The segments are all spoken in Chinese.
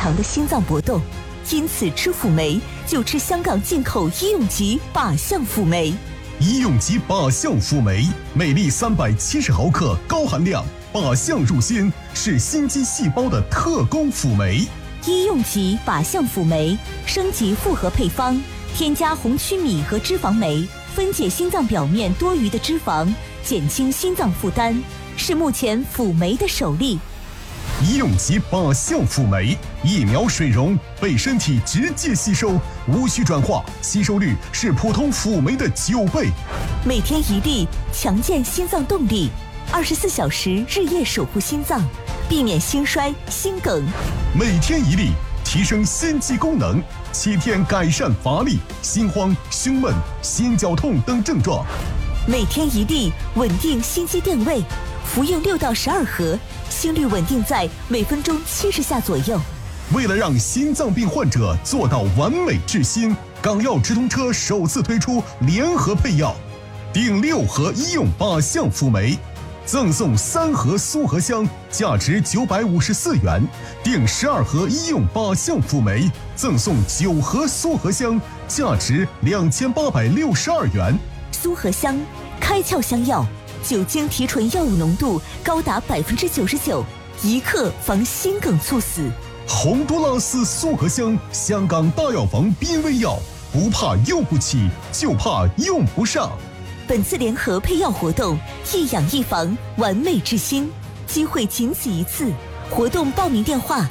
常的心脏搏动，因此吃辅酶就吃香港进口医用级靶向辅酶。 医用级靶向辅酶，每粒370毫克，高含量，靶向入心，是心肌细胞的特供辅酶。 医用级靶向辅酶升级复合配方，添加红曲米和脂肪酶，分解心脏表面多余的脂肪，减轻心脏负担，是目前辅酶的首例。 医用级靶向辅酶，一秒水溶，被身体直接吸收，无需转化，吸收率是普通辅酶的9倍。 每天1粒，强健心脏动力，24小时日夜守护心脏，避免心衰、心梗。 每天1粒，提升心肌功能，7天改善乏力、心慌、胸闷、心绞痛等症状。 每天1粒，稳定心肌电位，服用6到12盒，心率稳定在每分钟70下左右。 为了让心脏病患者做到完美治心，港药直通车首次推出联合配药，订6盒医用靶向辅酶，赠送3盒苏合香，价值954元；订12盒医用靶向辅酶，赠送9盒苏合香，价值2862元。 苏合香，开窍香药，酒精提纯药物浓度高达99%，一克防心梗猝死。 洪都拉斯苏合香，香港大药房濒危药，不怕用不起，就怕用不上。 本次联合配药活动，一养一防，完美治心，机会仅此一次。活动报名电话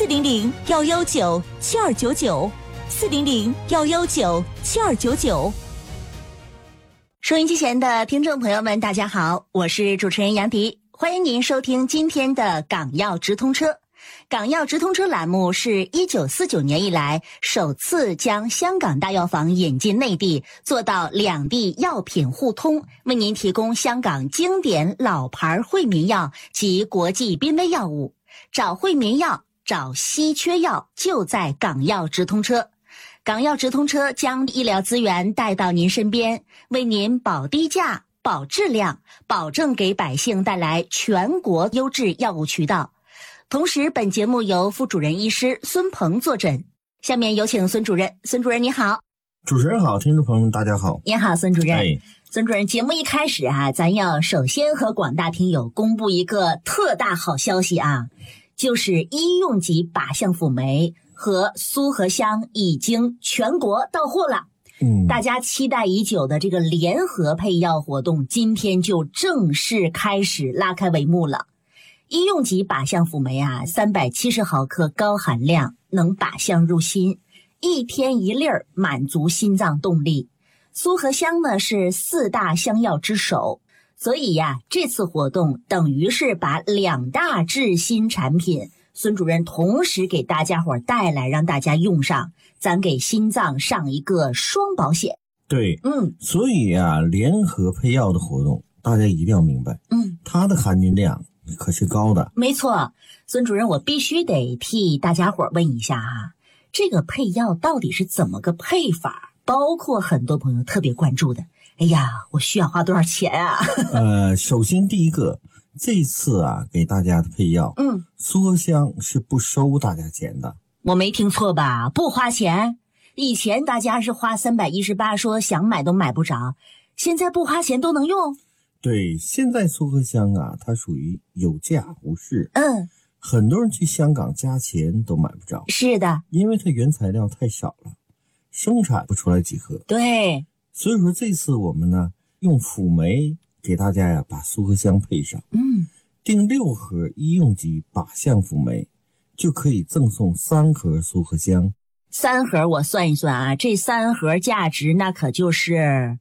：400-119-7299，400-119-7299。收音机前的听众朋友们，大家好，我是主持人杨迪，欢迎您收听今天的港药直通车。港药直通车栏目是1949年以来首次将香港大药房引进内地，做到两地药品互通，为您提供香港经典老牌惠民药及国际濒危药物。找惠民药，找稀缺药，就在港药直通车。港药直通车将医疗资源带到您身边，为您保低价、保质量，保证给百姓带来全国优质药物渠道。同时，本节目由副主任医师孙鹏坐诊。下面有请孙主任。孙主任你好。 主持人好，听众朋友们大家好。 你好，孙主任。孙主任，节目一开始咱要首先和广大听友公布一个特大好消息就是医用级靶向辅酶和苏合香已经全国到货了。大家期待已久的这个联合配药活动今天就正式开始拉开帷幕了。医用级靶向辅酶370毫克高含量，能靶向入心，1天1粒儿，满足心脏动力。苏合香呢是4大香药之首，所以这次活动等于是把2大治心产品，孙主任同时给大家伙带来，让大家用上，咱给心脏上一个双保险。 对，所以联合配药的活动大家一定要明白，它的含金量可是高的。没错， 孙主任，我必须得替大家伙问一下这个配药到底是怎么个配法？包括很多朋友特别关注的，哎呀，我需要花多少钱首先第一个，这次给大家的配药，苏合香是不收大家钱的。 我没听错吧？不花钱？以前大家是花318，说想买都买不着，现在不花钱都能用？ 对，现在苏合香它属于有价无市。很多人去香港加钱都买不着。 是的， 因为它原材料太少了，生产不出来几盒。 对， 所以说这次我们呢用辅酶给大家把苏合香配上，订6盒医用级靶向辅酶，就可以赠送3盒苏合香。 3盒我算一算这3盒价值那可就是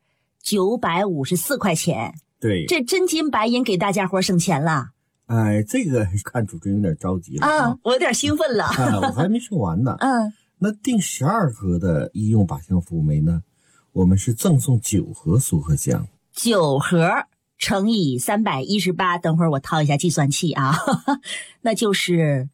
954块钱。 对， 这真金白银给大家伙省钱了。 这个看主持人有点着急了我有点兴奋了我还没说完呢。那订12盒的医用靶向辅酶呢，我们是赠送9盒苏合香。 9盒乘以318，等会儿我掏一下计算器那就是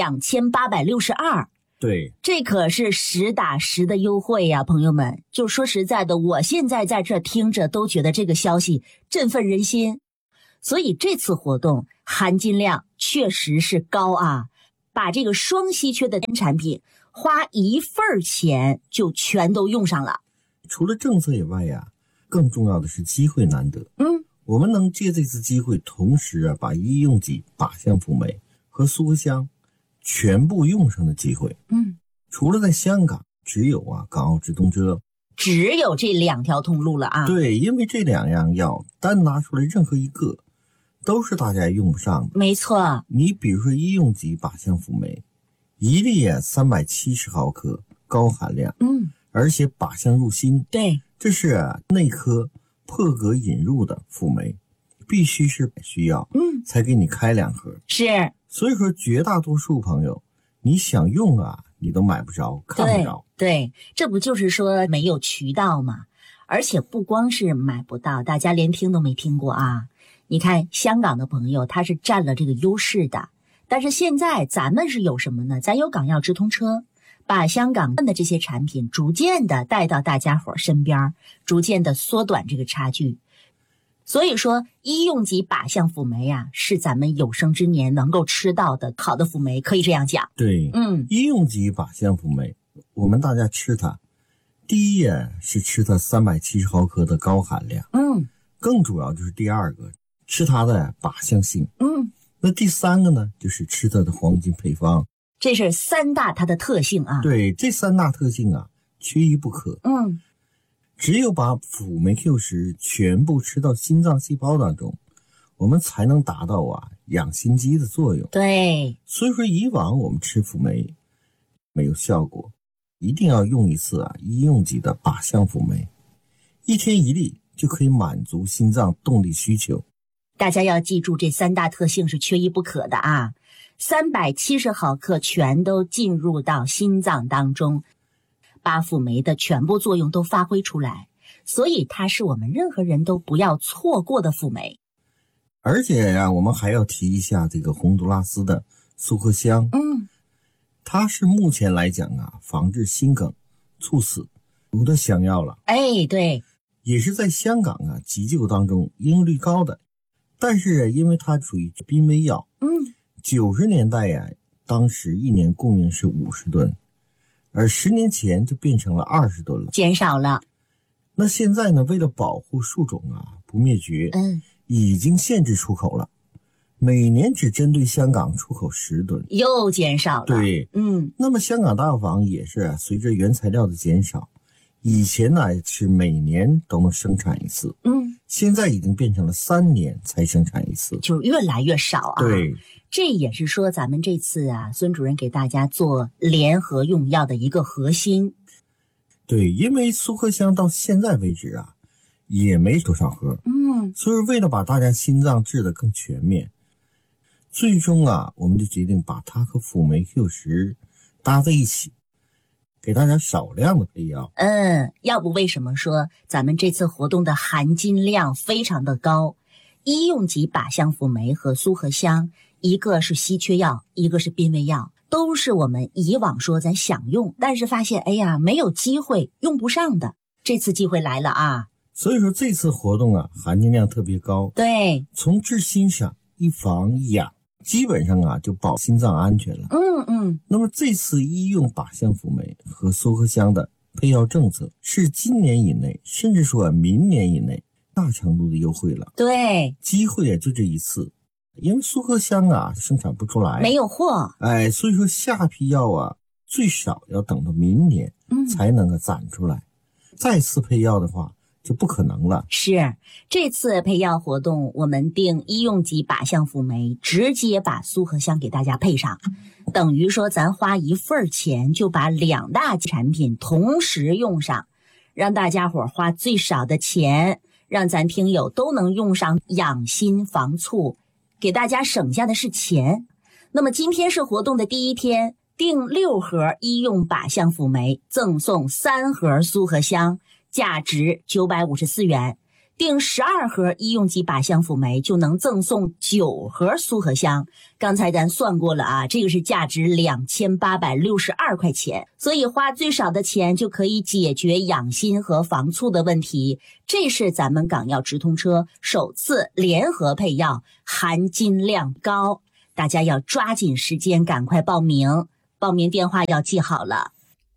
2862。 对， 这可是实打实的优惠朋友们。就说实在的，我现在在这听着都觉得这个消息振奋人心。所以这次活动含金量确实是高把这个双稀缺的产品花一份钱就全都用上了。 除了政策以外呀，更重要的是机会难得。我们能借这次机会，同时把医用级靶向辅酶和苏合香全部用上的机会。除了在香港，只有港澳直通车， 只有这2条通路了啊。 对，因为这2样药单拿出来任何一个都是大家用不上的。 没错， 你比如说医用级靶向辅酶，一粒370毫克，高含量，而且靶向入心。 对， 这是内科破格引入的辅酶，必须是需要，才给你开2盒。 是， 所以说绝大多数朋友，你想用你都买不着，看不着。 对，这不就是说没有渠道吗？而且不光是买不到，大家连听都没听过啊。你看香港的朋友他是占了这个优势的，但是现在咱们是有什么呢？咱有港药直通车，把香港的这些产品逐渐的带到大家伙身边，逐渐的缩短这个差距。所以说医用级靶向辅酶是咱们有生之年能够吃到的好的辅酶，可以这样讲。 对，医用级靶向辅酶，我们大家吃它，第一是吃它370毫克的高含量，更主要就是第2个吃它的靶向性，那第3个呢，就是吃它的黄金配方。 这是3大它的特性啊。 对，这3大特性缺一不可。只有把辅酶 Q10全部吃到心脏细胞当中，我们才能达到养心肌的作用。 对， 所以说以往我们吃辅酶没有效果，一定要用一次医用级的靶向辅酶，1天1粒就可以满足心脏动力需求。 大家要记住这3大特性是缺一不可的啊。370毫克全都进入到心脏当中，把辅酶的全部作用都发挥出来，所以它是我们任何人都不要错过的辅酶。 而且我们还要提一下这个洪都拉斯的苏合香，它是目前来讲防治心梗、猝死有的香药了。 对， 也是在香港急救当中应用率高的，但是因为它属于濒危药，90年代当时1年供应是50吨。而10年前就变成了20吨了， 减少了。 那现在呢，为了保护树种不灭绝，已经限制出口了，每年只针对香港出口10吨， 又减少了。 对，那么香港大药房也是随着原材料的减少，以前是每年都能生产一次，现在已经变成了3年才生产一次， 就越来越少啊。 对。 这也是说咱们这次孙主任给大家做联合用药的一个核心。 对，因为苏合香到现在为止也没多少盒，所以为了把大家心脏治得更全面，最终我们就决定把它和辅酶 Q10搭在一起，给大家少量的配药。 要不为什么说咱们这次活动的含金量非常的高？医用级靶向辅酶和苏合香，一个是稀缺药，一个是濒危药，都是我们以往说咱想用，但是发现没有机会用不上的，这次机会来了所以说这次活动含金量特别高。 对， 从治心上一防一养，基本上就保心脏安全了。那么这次医用靶向辅酶和苏合香的配药政策是今年以内，甚至说明年以内大程度的优惠了。 对， 机会也就这一次，因为苏合香生产不出来， 没有货， 所以说下批药最少要等到明年才能够攒出来，再次配药的话就不可能了。 是，这次配药活动我们定医用级靶向辅酶，直接把苏合香给大家配上，等于说咱花一份钱就把2大产品同时用上，让大家伙花最少的钱，让咱听友都能用上养心防猝，给大家省下的是钱。那么今天是活动的第1天，订6盒医用靶向辅酶，赠送3盒苏合香，价值954元。订12盒医用级靶向辅酶就能赠送9盒苏合香。刚才咱算过了这个是价值2862块钱，所以花最少的钱就可以解决养心和防猝的问题。这是咱们港药直通车首次联合配药，含金量高。 大家要抓紧时间赶快报名，报名电话要记好了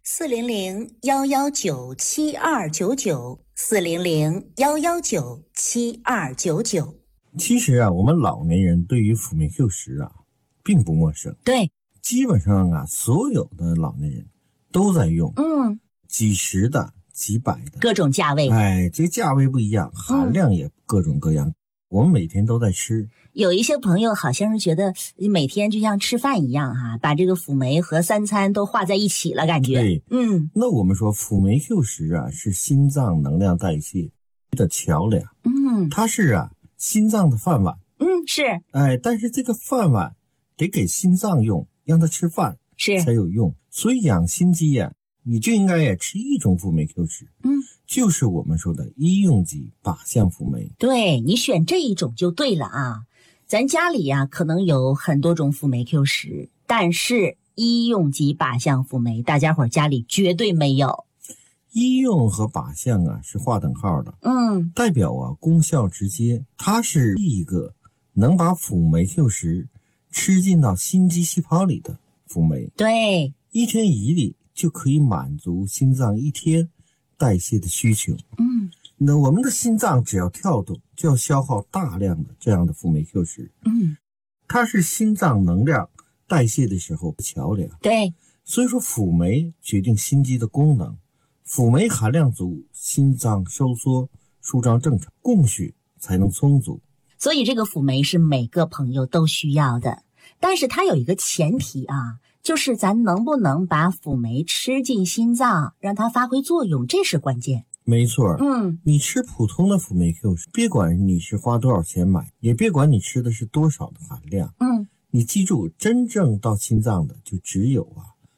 ，400-119-7299，400-119-7299。 其实啊，我们老年人对于辅酶 Q10啊并不陌生， 对， 基本上啊所有的老年人都在用，几十的几百的各种价位， 这个价位不一样，含量也各种各样，我们每天都在吃。 有一些朋友好像是觉得每天就像吃饭一样把这个辅酶和3餐都化在一起了，感觉。 对，那我们说辅酶 Q10啊是心脏能量代谢的桥梁，它是心脏的饭碗， 是， 但是这个饭碗得给心脏用，让它吃饭是才有用。所以养心肌你就应该吃一种辅酶 Q10，就是我们说的医用级靶向辅酶。 对，你选这一种就对了啊。咱家里可能有很多种辅酶 Q10，但是医用级靶向辅酶大家伙家里绝对没有。 医用和靶向是划等号的，代表功效直接，它是一个能把辅酶 Q10吃进到心肌细胞里的辅酶。 对， 一天一粒就可以满足心脏一天代谢的需求。那我们的心脏只要跳动，就要消耗大量的这样的辅酶 Q10。它是心脏能量代谢的时候的桥梁。 对， 所以说辅酶决定心肌的功能，辅酶含量足，心脏收缩舒张正常，供血才能充足。 所以这个辅酶是每个朋友都需要的，但是它有一个前提就是咱能不能把辅酶吃进心脏，让它发挥作用，这是关键。 没错，你吃普通的辅酶 Q10，别管你是花多少钱买，也别管你吃的是多少的含量，你记住，真正到心脏的就只有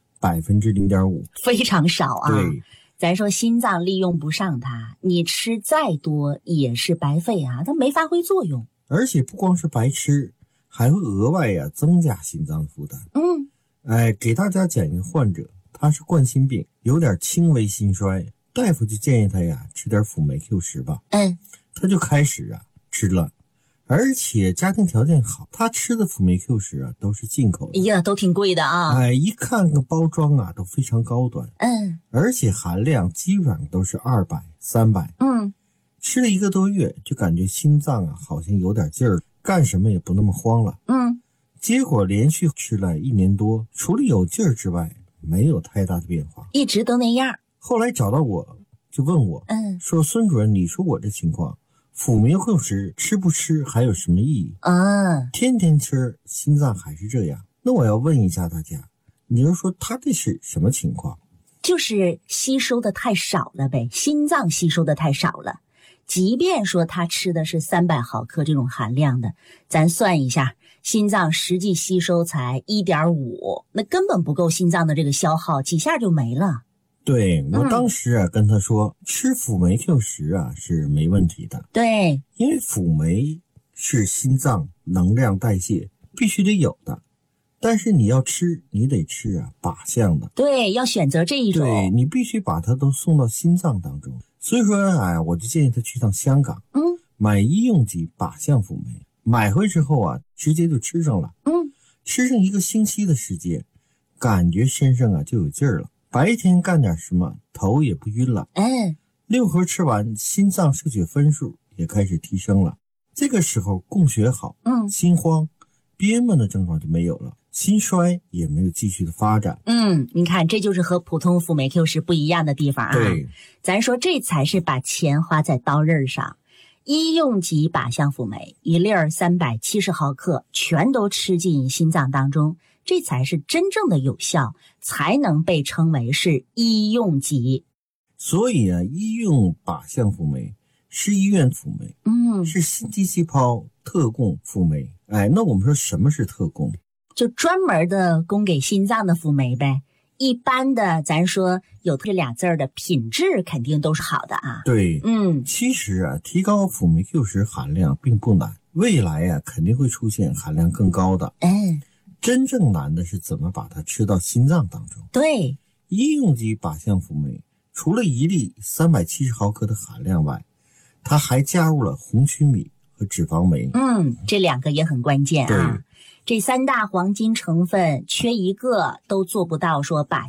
0.5%， 非常少对， 咱说心脏利用不上它，你吃再多也是白费它没发挥作用。 而且不光是白吃，还会额外增加心脏负担。给大家讲一个患者，他是冠心病，有点轻微心衰，大夫就建议他吃点辅酶 Q10吧。他就开始吃了，而且家庭条件好，他吃的辅酶 Q10都是进口的， 都挺贵的一看个包装都非常高端，而且含量基本上都是200、300。吃了1个多月，就感觉心脏好像有点劲儿，干什么也不那么慌了。结果连续吃了1年多，除了有劲儿之外，没有太大的变化， 一直都那样。 后来找到我，就问我，说孙主任，你说我这情况，辅酶 Q10吃不吃还有什么意义？天天吃，心脏还是这样。那我要问一下大家，你就说他这是什么情况？ 就是吸收的太少了呗，心脏吸收的太少了。即便说他吃的是300毫克这种含量的，咱算一下，心脏实际吸收才 1.5， 那根本不够心脏的这个消耗，几下就没了。 对，我当时跟他说，吃辅酶 Q10是没问题的。 对， 因为辅酶是心脏能量代谢必须得有的，但是你要吃，你得吃靶向的。 对，要选择这一种。 对，你必须把它都送到心脏当中。所以说我就建议他去趟香港，买医用级靶向辅酶，买回之后直接就吃上了。吃上1个星期的时间，感觉身上就有劲儿了，白天干点什么头也不晕了。6盒吃完，心脏射血分数也开始提升了。这个时候供血好，心慌憋闷的症状就没有了，心衰也没有继续的发展。 你看这就是和普通辅酶 Q10不一样的地方对， 咱说这才是把钱花在刀刃上。医用级靶向辅酶1粒370毫克全都吃进心脏当中，这才是真正的有效，才能被称为是医用级。 所以医用靶向辅酶是医院辅酶，是心肌细胞特供辅酶。那我们说什么是特供？ 就专门的供给心脏的辅酶呗。一般的咱说有这俩字的品质肯定都是好的对，其实提高辅酶 Q10含量并不难，未来肯定会出现含量更高的。真正难的是怎么把它吃到心脏当中。 对， 医用级靶向辅酶除了1粒370毫克的含量外，它还加入了红曲米和脂肪酶。 这2个也很关键对， 这3大黄金成分缺一个都做不到说把